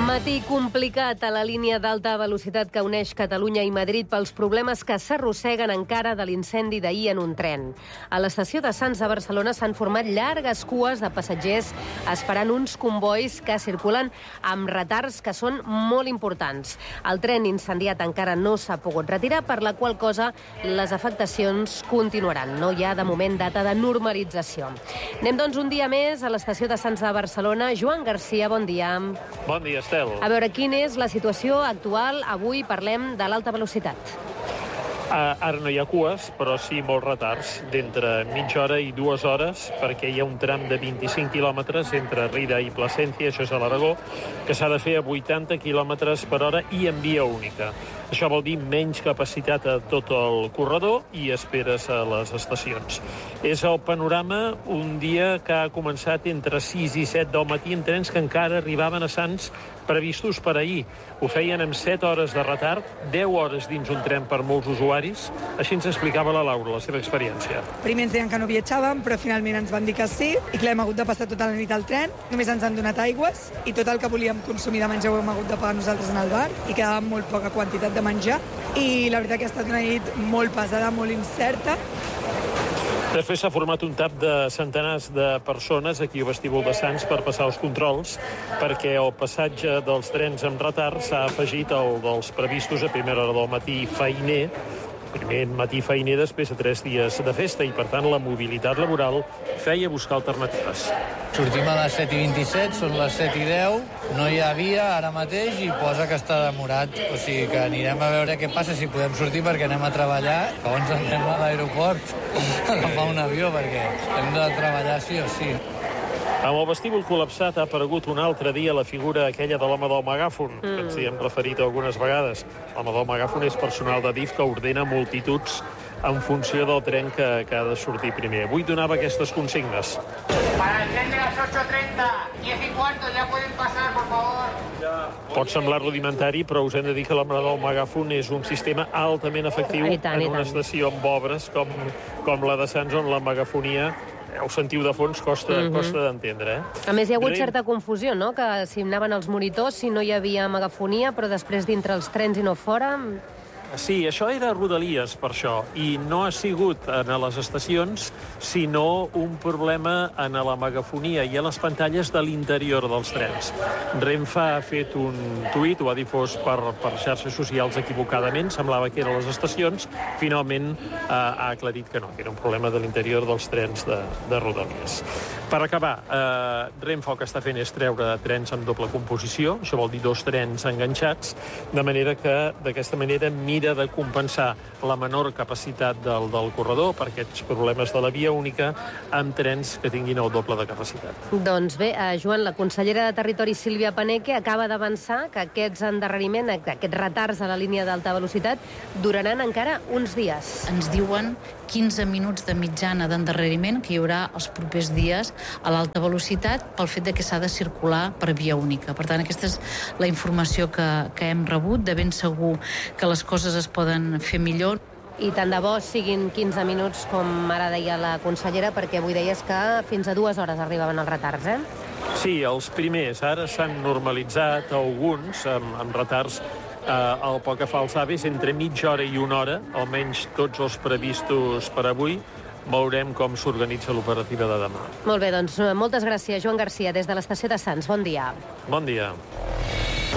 Matí complicat a la línia d'alta velocitat que uneix Catalunya i Madrid pels problemes que s'arrosseguen encara de l'incendi d'ahir en un tren. A l'estació de Sants de Barcelona s'han format llargues cues de passatgers esperant uns convois que circulen amb retards que són molt importants. El tren incendiat encara no s'ha pogut retirar, per la qual cosa les afectacions continuaran. No hi ha de moment data de normalització. Anem doncs un dia més a l'estació de Sants de Barcelona. Joan Garcia, bon dia. Bon dia, Estel. A veure, quina és la situació actual? Avui parlem de l'alta velocitat. Ara no hi ha cues, però sí molts retards, d'entre mitja hora i 2 hores, perquè hi ha un tram de 25 quilòmetres entre Rida i Plasencia, això és a l'Aragó, que s'ha de fer a 80 quilòmetres per hora i en via única. Això vol dir menys capacitat a tot el corredor i esperes a les estacions. És el panorama un dia que ha començat entre 6 i 7 del matí en trens que encara arribaven a Sants previstos per ahir. Ho feien amb 7 hores de retard, 10 hores dins un tren per molts usuaris. Així ens explicava la Laura, la seva experiència. Primer ens deien que no viatjàvem, però finalment ens van dir que sí. I clar, hem hagut de passar tota la nit al tren. Només ens han donat aigües i tot el que volíem consumir de menjar ho hem hagut de pagar nosaltres en el bar. I quedava molt poca quantitat de menjar. I la veritat que ha estat una nit molt pesada, molt incerta. Després s'ha format un tap de centenars de persones aquí al vestíbul de Sants per passar els controls, perquè el passatge dels trens amb retard s'ha afegit el dels previstos a primera hora del matí feiner, primer matí feiner després de 3 dies de festa, i per tant la mobilitat laboral feia buscar alternatives. Sortim a les 7:27, són les 7:10, no hi ha via ara mateix i posa que està demorat. O sigui que anirem a veure què passa, si podem sortir perquè anem a treballar. Llavors anem a l'aeroport a agafar un avió perquè hem de treballar sí o sí. Amb el vestíbul col·lapsat ha aparegut un altre dia la figura aquella de l'home del megàfon, que ens hi hem referit algunes vegades. L'home del megàfon és personal de DIF que ordena multituds en funció del tren que ha de sortir primer. Avui donava aquestes consignes. Para el tren de las 8:30, 10:15, ya pueden pasar, por favor. Pot semblar rudimentari, però us hem de dir que l'home del megàfon és un sistema altament efectiu en una estació amb obres com la de Sants, on la megafonia, ho sentiu de fons, costa d'entendre. A més, hi ha hagut certa confusió, no?, que si anaven els monitors, si no hi havia megafonia, però després dintre els trens i no fora. Sí, això era Rodalies, per això, i no ha sigut a les estacions, sinó un problema en la megafonia i a les pantalles de l'interior dels trens. Renfe ha fet un tuit, ho ha difós per xarxes socials equivocadament, semblava que eren les estacions, finalment ha aclarit que no, que era un problema de l'interior dels trens de Rodalies. Per acabar, Renfe el que està fent és treure trens amb doble composició, això vol dir 2 trens enganxats, de manera que d'aquesta manera mira de compensar la menor capacitat del corredor per aquests problemes de la via única amb trens que tinguin el doble de capacitat. Doncs bé, Joan, la consellera de Territori, Sílvia Paneque, acaba d'avançar que aquests endarreriments, aquests retards a la línia d'alta velocitat duraran encara uns dies. Ens diuen 15 minuts de mitjana d'endarreriment que hi haurà els propers dies a l'alta velocitat pel fet de que s'ha de circular per via única. Per tant, aquesta és la informació que hem rebut. De ben segur que les coses es poden fer millor. I tant de bo siguin 15 minuts, com ara deia la consellera, perquè avui deies que fins a 2 hores arribaven els retards, eh? Sí, els primers. Ara s'han normalitzat alguns amb retards. El pel que fa als avis, entre mitja hora i 1 hora, almenys tots els previstos per avui. Veurem com s'organitza l'operativa de demà. Molt bé, doncs moltes gràcies, Joan Garcia, des de l'estació de Sants. Bon dia. Bon dia.